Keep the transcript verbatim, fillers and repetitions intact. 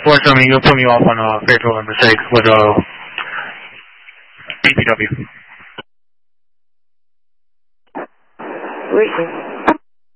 or something, you'll put me off on a fatal mistake with a B P W. Waiting.